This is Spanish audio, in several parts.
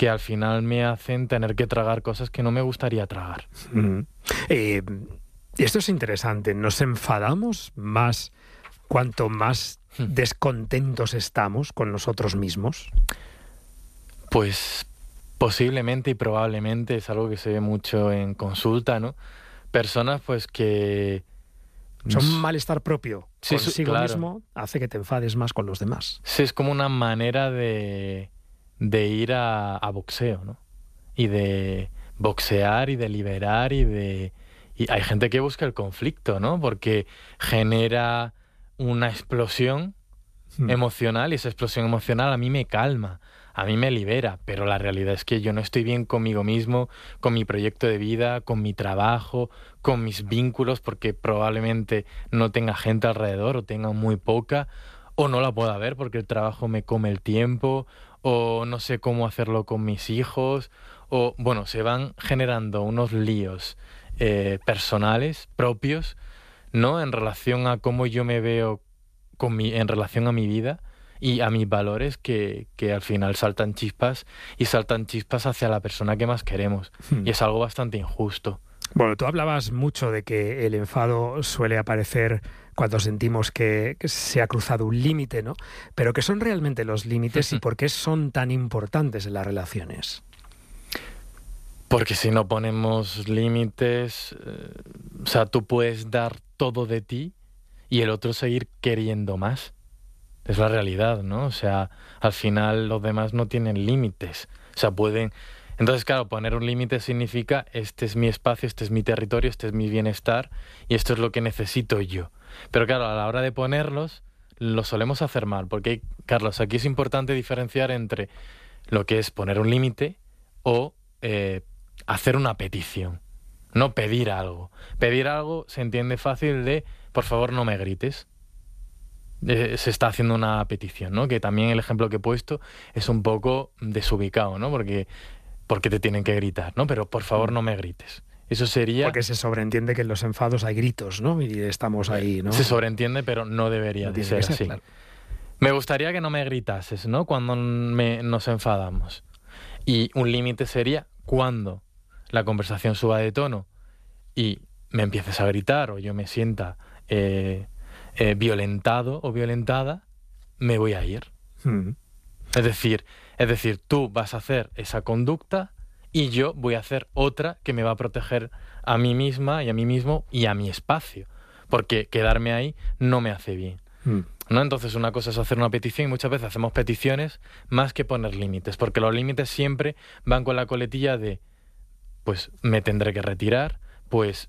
que al final me hacen tener que tragar cosas que no me gustaría tragar. Esto es interesante. ¿Nos enfadamos más cuanto más descontentos estamos con nosotros mismos? Pues posiblemente y probablemente es algo que se ve mucho en consulta, ¿no? Personas pues que... Un malestar propio Sí, consigo claro. mismo hace que te enfades más con los demás. Sí, es como una manera de ir a boxeo, ¿no? Y de boxear y de liberar y hay gente que busca el conflicto, ¿no? Porque genera una explosión emocional y esa explosión emocional a mí me calma, a mí me libera, pero la realidad es que yo no estoy bien conmigo mismo, con mi proyecto de vida, con mi trabajo, con mis vínculos, porque probablemente no tenga gente alrededor o tenga muy poca, o no la pueda ver porque el trabajo me come el tiempo, o no sé cómo hacerlo con mis hijos, o bueno, se van generando unos líos personales, propios, ¿no? En relación a cómo yo me veo en relación a mi vida y a mis valores que al final saltan chispas hacia la persona que más queremos. Y es algo bastante injusto. Bueno, tú hablabas mucho de que el enfado suele aparecer cuando sentimos que se ha cruzado un límite, ¿no? Pero ¿qué son realmente los límites y por qué son tan importantes en las relaciones? Porque si no ponemos límites, o sea, tú puedes dar todo de ti y el otro seguir queriendo más. Es la realidad, ¿no? O sea, al final los demás no tienen límites. O sea, pueden... Entonces, claro, poner un límite significa este es mi espacio, este es mi territorio, este es mi bienestar y esto es lo que necesito yo. Pero claro, a la hora de ponerlos, lo solemos hacer mal. Porque, Carlos, aquí es importante diferenciar entre lo que es poner un límite o hacer una petición. No pedir algo. Pedir algo se entiende fácil de, por favor, no me grites. Se está haciendo una petición, ¿no? Que también el ejemplo que he puesto es un poco desubicado, ¿no? Porque te tienen que gritar, ¿no? Pero por favor no me grites. Eso sería... Porque se sobreentiende que en los enfados hay gritos, ¿no? Y estamos ahí, ¿no? Se sobreentiende, pero no debería de ser así. Claro. Me gustaría que no me gritases, ¿no? Cuando nos enfadamos. Y un límite sería cuando la conversación suba de tono y me empieces a gritar o yo me sienta... violentado o violentada, me voy a ir. Es decir, tú vas a hacer esa conducta y yo voy a hacer otra que me va a proteger a mí misma y a mí mismo y a mi espacio, porque quedarme ahí no me hace bien. ¿No? Entonces una cosa es hacer una petición y muchas veces hacemos peticiones más que poner límites, porque los límites siempre van con la coletilla de pues me tendré que retirar, pues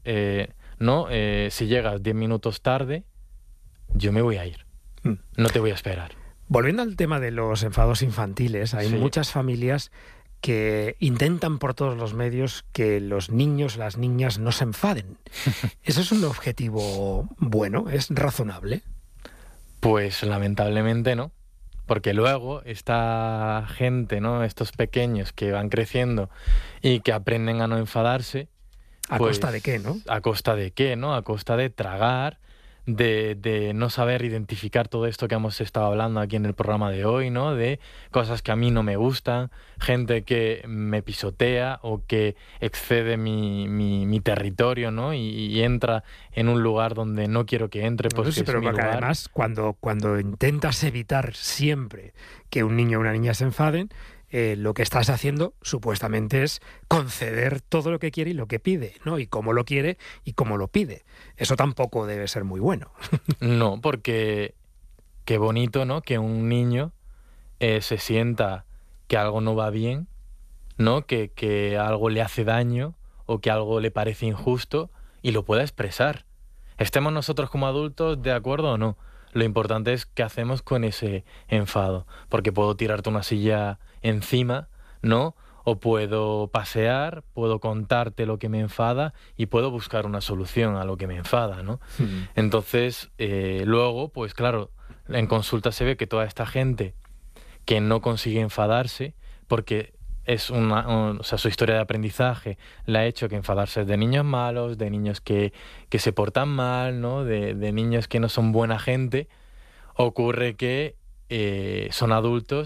si llegas 10 minutos tarde yo me voy a ir. No te voy a esperar. Volviendo al tema de los enfados infantiles, hay muchas familias que intentan por todos los medios que los niños, las niñas no se enfaden. ¿Eso es un objetivo bueno? ¿Es razonable? Pues lamentablemente no. Porque luego esta gente, ¿no? Estos pequeños que van creciendo y que aprenden a no enfadarse. ¿A costa de qué, no? ¿A costa de qué, no? A costa de tragar, de no saber identificar todo esto que hemos estado hablando aquí en el programa de hoy, ¿no? De cosas que a mí no me gustan, gente que me pisotea o que excede mi territorio, ¿no? Y entra en un lugar donde no quiero que entre, pues pero es mi lugar. Además, cuando intentas evitar siempre que un niño o una niña se enfaden, lo que estás haciendo supuestamente es conceder todo lo que quiere y lo que pide, ¿no? Y cómo lo quiere y cómo lo pide. Eso tampoco debe ser muy bueno. No, porque qué bonito, ¿no? Que un niño se sienta que algo no va bien, ¿no? Que algo le hace daño o que algo le parece injusto y lo pueda expresar. Estemos nosotros como adultos de acuerdo o no. Lo importante es qué hacemos con ese enfado, porque puedo tirarte una silla encima, ¿no? O puedo pasear, puedo contarte lo que me enfada y puedo buscar una solución a lo que me enfada, ¿no? Entonces, luego, pues claro, en consulta se ve que toda esta gente que no consigue enfadarse, porque es su historia de aprendizaje la ha hecho que enfadarse de niños malos, de niños que se portan mal, ¿no? De niños que no son buena gente, ocurre que son adultos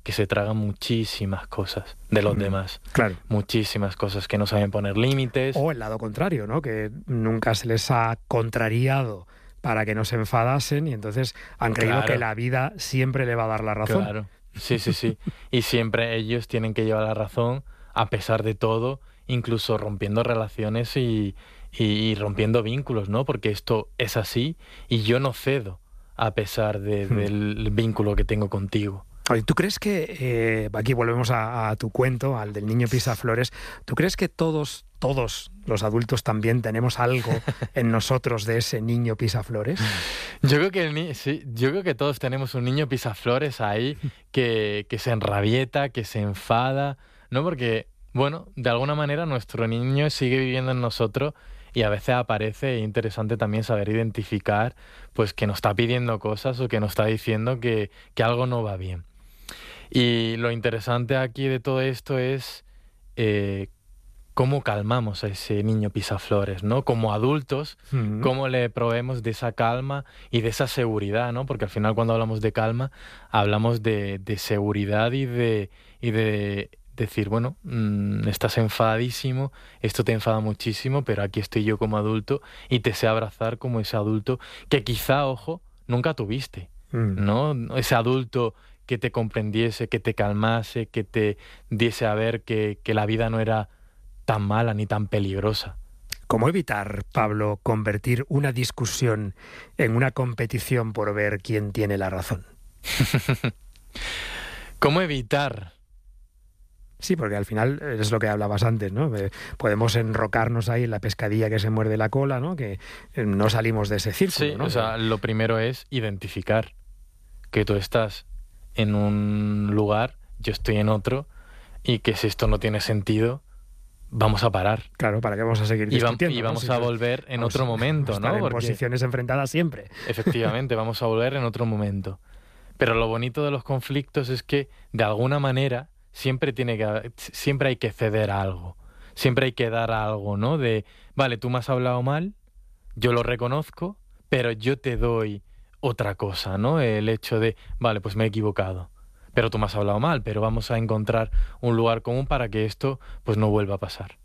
que se tragan muchísimas cosas de los demás. Claro. Muchísimas cosas, que no saben poner límites. O el lado contrario, ¿no? Que nunca se les ha contrariado para que no se enfadasen y entonces han creído Claro. que la vida siempre le va a dar la razón. Claro, sí, sí, sí. Y siempre ellos tienen que llevar la razón a pesar de todo, incluso rompiendo relaciones y rompiendo vínculos, ¿no? Porque esto es así y yo no cedo a pesar del vínculo que tengo contigo. Oye, ¿tú crees que, aquí volvemos a tu cuento, al del niño pisaflores, ¿tú crees que todos los adultos también tenemos algo en nosotros de ese niño pisaflores? Yo creo que sí, yo creo que todos tenemos un niño pisaflores ahí que se enrabieta, que se enfada, ¿no? Porque, bueno, de alguna manera nuestro niño sigue viviendo en nosotros y a veces aparece, es interesante también saber identificar, pues que nos está pidiendo cosas o que nos está diciendo que algo no va bien. Y lo interesante aquí de todo esto es cómo calmamos a ese niño pisaflores, ¿no? Como adultos, cómo le proveemos de esa calma y de esa seguridad, ¿no? Porque al final cuando hablamos de calma, hablamos de seguridad y de decir, bueno, estás enfadadísimo, esto te enfada muchísimo, pero aquí estoy yo como adulto y te sé abrazar como ese adulto que quizá, ojo, nunca tuviste, ¿no? Ese adulto que te comprendiese, que te calmase, que te diese a ver que la vida no era tan mala ni tan peligrosa. ¿Cómo evitar, Pablo, convertir una discusión en una competición por ver quién tiene la razón? ¿Cómo evitar? Sí, porque al final es lo que hablabas antes, ¿no? Podemos enrocarnos ahí en la pescadilla que se muerde la cola, ¿no? Que no salimos de ese círculo, Sí, ¿no? o sea, lo primero es identificar que tú estás en un lugar, yo estoy en otro, y que si esto no tiene sentido, vamos a parar. Claro, ¿para qué vamos a seguir discutiendo? Y ¿no? vamos a volver en otro momento, estar ¿no? en Porque posiciones enfrentadas siempre. efectivamente, vamos a volver en otro momento. Pero lo bonito de los conflictos es que, de alguna manera, siempre hay que ceder a algo. Siempre hay que dar a algo, ¿no? De, vale, tú me has hablado mal, yo lo reconozco, pero yo te doy otra cosa, ¿no? El hecho de, vale, pues me he equivocado, pero tú me has hablado mal, pero vamos a encontrar un lugar común para que esto pues no vuelva a pasar.